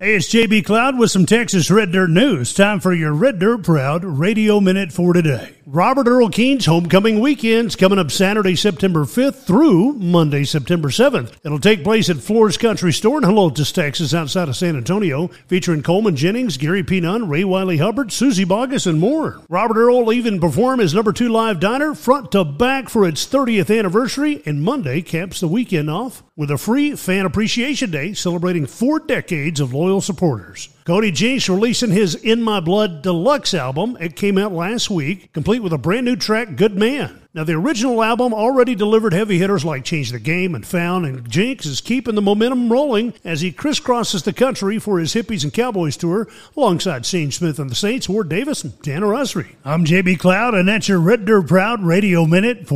Hey, it's JB Cloud with some Texas Red Dirt news. Time for your Red Dirt Proud Radio Minute for today. Robert Earl Keen's homecoming weekend's coming up Saturday, September 5th through Monday, September 7th. It'll take place at Floors Country Store in Helotes, Texas, outside of San Antonio, featuring Coleman Jennings, Gary P. Nunn, Ray Wiley Hubbard, Susie Bogus, and more. Robert Earl will even perform his number 2 live diner front to back for its 30th anniversary, and Monday caps the weekend off with a free Fan Appreciation Day celebrating 4 decades of loyal supporters. Cody Jinks releasing his In My Blood Deluxe album. It came out last week, complete with a brand new track, Good Man. Now, the original album already delivered heavy hitters like Change the Game and Found, and Jinks is keeping the momentum rolling as he crisscrosses the country for his Hippies and Cowboys tour alongside Shane Smith and the Saints, Ward Davis, and Tanner Usry. I'm JB Cloud, and that's your Red Dirt Proud Radio Minute.